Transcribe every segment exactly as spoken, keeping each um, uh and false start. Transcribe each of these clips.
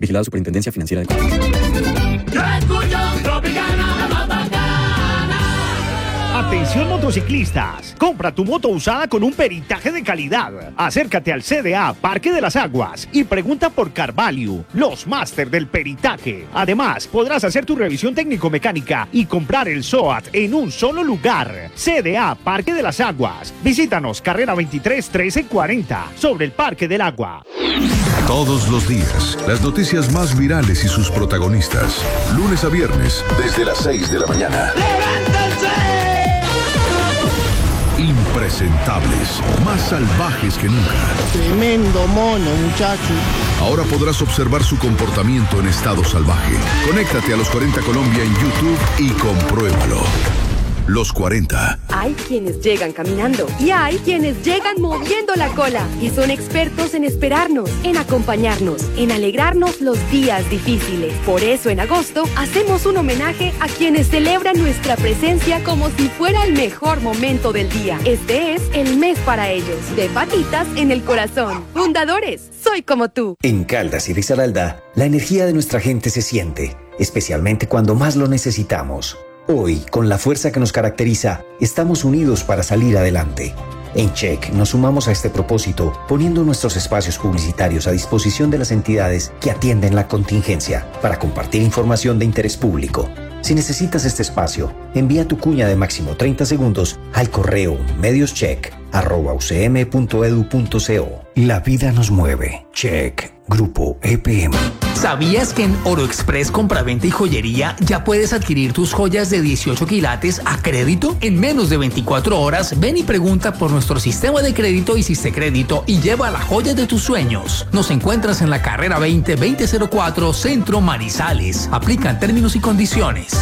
Vigilado Superintendencia Financiera de Colombia. Yo escucho Tropicana, la más bacana. Atención motociclistas, compra tu moto usada con un peritaje de calidad. Acércate al C D A Parque de las Aguas y pregunta por Carvalho, los máster del peritaje. Además, podrás hacer tu revisión técnico-mecánica y comprar el S O A T en un solo lugar. C D A Parque de las Aguas. Visítanos, carrera veintitrés trece cuarenta, sobre el Parque del Agua. Todos los días, las noticias más virales y sus protagonistas. Lunes a viernes, desde las seis de la mañana. ¡Levántense! Impresentables, más salvajes que nunca. Tremendo mono, muchacho. Ahora podrás observar su comportamiento en estado salvaje. Conéctate a Los cuarenta Colombia en YouTube y compruébalo. Los cuarenta. Hay quienes llegan caminando y hay quienes llegan moviendo la cola y son expertos en esperarnos, en acompañarnos, en alegrarnos los días difíciles. Por eso en agosto hacemos un homenaje a quienes celebran nuestra presencia como si fuera el mejor momento del día. Este es el mes para ellos, de patitas en el corazón. Fundadores, soy como tú. En Caldas y Risaralda, la energía de nuestra gente se siente, especialmente cuando más lo necesitamos. Hoy, con la fuerza que nos caracteriza, estamos unidos para salir adelante. En Check nos sumamos a este propósito, poniendo nuestros espacios publicitarios a disposición de las entidades que atienden la contingencia para compartir información de interés público. Si necesitas este espacio, envía tu cuña de máximo treinta segundos al correo medioscheck arroba u c m punto edu punto co. La vida nos mueve. Check. Grupo E P M. ¿Sabías que en Oro Express Compraventa y Joyería ya puedes adquirir tus joyas de dieciocho quilates a crédito? En menos de veinticuatro horas, ven y pregunta por nuestro sistema de crédito y Crédito y lleva la joya de tus sueños. Nos encuentras en la carrera veinte veinte cero cuatro, Centro Manizales. Aplican términos y condiciones.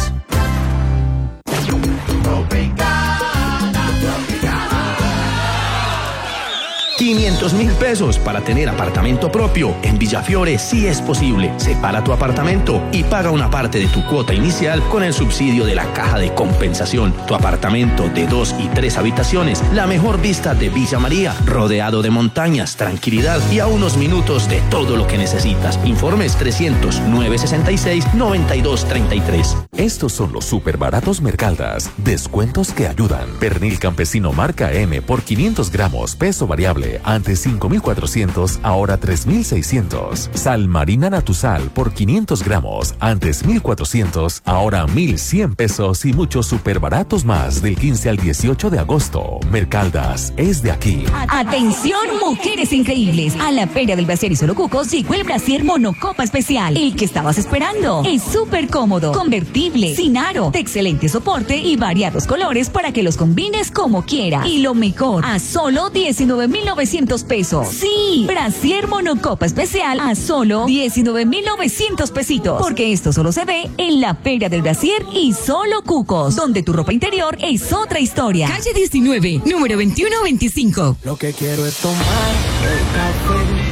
quinientos mil pesos para tener apartamento propio. En Villafiore sí es posible. Separa tu apartamento y paga una parte de tu cuota inicial con el subsidio de la Caja de Compensación. Tu apartamento de dos y tres habitaciones, la mejor vista de Villa María, rodeado de montañas, tranquilidad y a unos minutos de todo lo que necesitas. Informes trescientos, nueve sesenta y seis, noventa y dos treinta y tres. Estos son los super baratos Mercaldas. Descuentos que ayudan. Pernil campesino marca M por quinientos gramos, peso variable. Antes cinco mil cuatrocientos, ahora tres mil seiscientos. Sal marina Natusal por quinientos gramos. Antes mil cuatrocientos, ahora mil cien pesos y muchos super baratos más del quince al dieciocho de agosto. Mercaldas es de aquí. Atención, mujeres increíbles. A la Feria del Brasier y Solo Cucos llegó el Brasier Monocopa Especial. El que estabas esperando. Es súper cómodo, convertible, sin aro, de excelente soporte y variados colores para que los combines como quieras. Y lo mejor, a solo diecinueve mil novecientos pesos. Sí, Brasier Monocopa Especial a solo diecinueve mil novecientos pesitos. Porque esto solo se ve en la Feria del Brasier y Solo Cucos, donde tu ropa interior es otra historia. Calle diecinueve, número veintiuno veinticinco. Lo que quiero es tomar el café